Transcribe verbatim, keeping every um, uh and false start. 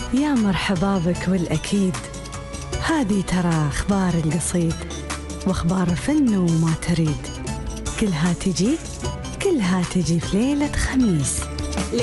يا مرحبا بك والأكيد، هذه ترى أخبار القصيد وأخبار فن وما تريد، كلها تجي كلها تجي في ليلة خميس.